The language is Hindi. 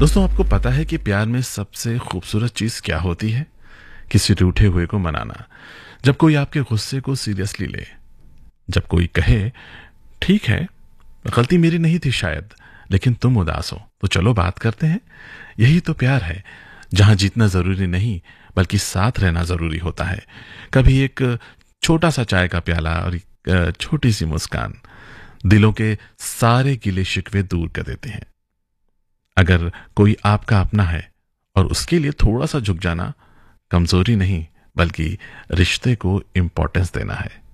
दोस्तों, आपको पता है कि प्यार में सबसे खूबसूरत चीज क्या होती है? किसी रूठे हुए को मनाना। जब कोई आपके गुस्से को सीरियसली ले, जब कोई कहे ठीक है, गलती मेरी नहीं थी शायद, लेकिन तुम उदास हो तो चलो बात करते हैं। यही तो प्यार है, जहां जीतना जरूरी नहीं बल्कि साथ रहना जरूरी होता है। कभी एक छोटा सा चाय का प्याला और एक छोटी सी मुस्कान दिलों के सारे गिले शिकवे दूर कर देते हैं। अगर कोई आपका अपना है और उसके लिए थोड़ा सा झुक जाना कमजोरी नहीं बल्कि रिश्ते को इंपॉर्टेंस देना है।